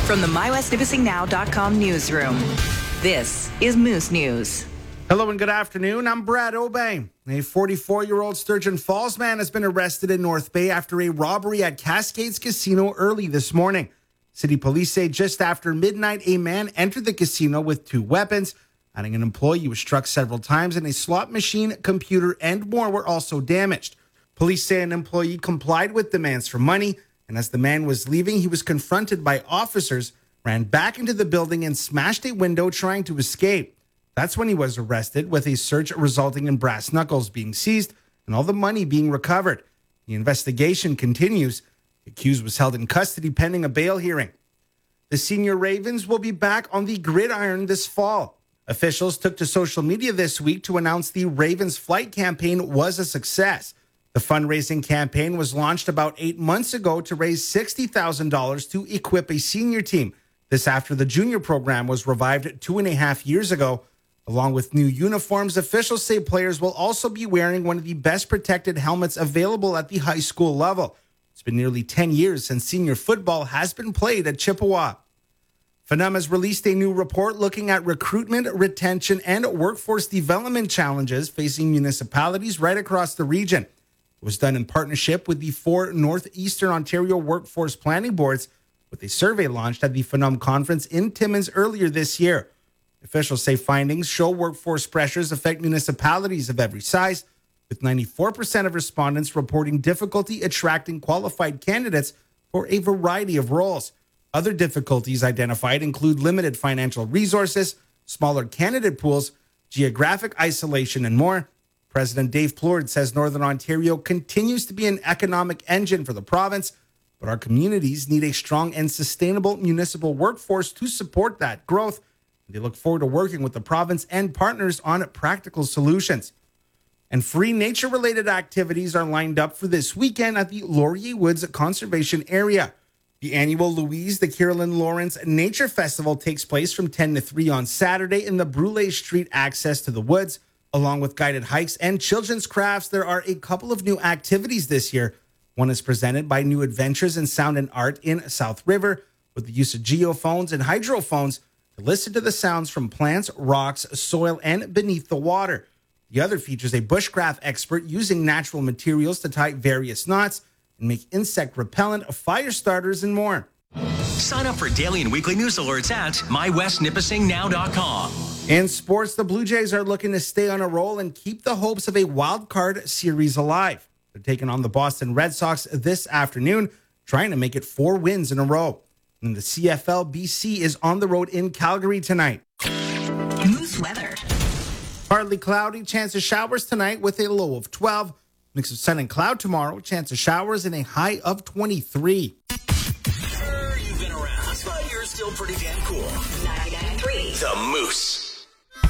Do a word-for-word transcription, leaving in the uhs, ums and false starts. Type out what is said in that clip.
From the my west nipissing now dot com newsroom, this is Moose News. Hello and good afternoon. I'm Brad Obey. A forty-four-year-old Sturgeon Falls man has been arrested in North Bay after a robbery at Cascades Casino early this morning. City police say just after midnight, a man entered the casino with two weapons. Adding an employee was struck several times, and a slot machine, computer, and more were also damaged. Police say an employee complied with demands for money, and as the man was leaving, he was confronted by officers, ran back into the building, and smashed a window trying to escape. That's when he was arrested, with a search resulting in brass knuckles being seized and all the money being recovered. The investigation continues. The accused was held in custody pending a bail hearing. The senior Ravens will be back on the gridiron this fall. Officials took to social media this week to announce the Ravens flight campaign was a success. The fundraising campaign was launched about eight months ago to raise sixty thousand dollars to equip a senior team. This after the junior program was revived two and a half years ago. Along with new uniforms, officials say players will also be wearing one of the best protected helmets available at the high school level. It's been nearly ten years since senior football has been played at Chippewa. F N U M has released a new report looking at recruitment, retention, and workforce development challenges facing municipalities right across the region. It was done in partnership with the four Northeastern Ontario Workforce Planning Boards, with a survey launched at the F N U M conference in Timmins earlier this year. Officials say findings show workforce pressures affect municipalities of every size, with ninety-four percent of respondents reporting difficulty attracting qualified candidates for a variety of roles. Other difficulties identified include limited financial resources, smaller candidate pools, geographic isolation, and more. President Dave Plourde says Northern Ontario continues to be an economic engine for the province, but our communities need a strong and sustainable municipal workforce to support that growth. They look forward to working with the province and partners on practical solutions. And free nature-related activities are lined up for this weekend at the Laurier Woods Conservation Area. The annual Louise the Carolyn Lawrence Nature Festival takes place from ten to three on Saturday in the Brule Street access to the woods. Along with guided hikes and children's crafts, there are a couple of new activities this year. One is presented by New Adventures in Sound and Art in South River, with the use of geophones and hydrophones to listen to the sounds from plants, rocks, soil, and beneath the water. The other features a bushcraft expert using natural materials to tie various knots and make insect repellent, fire starters, and more. Sign up for daily and weekly news alerts at my west nipissing now dot com. In sports, the Blue Jays are looking to stay on a roll and keep the hopes of a wild card series alive. They're taking on the Boston Red Sox this afternoon, trying to make it four wins in a row. And the C F L B C is on the road in Calgary tonight. Moose weather. Partly cloudy, chance of showers tonight with a low of twelve. Mix of sun and cloud tomorrow, chance of showers and a high of twenty-three. Sure, you've been around, but you're still pretty damn cool. ninety-nine point three. The Moose.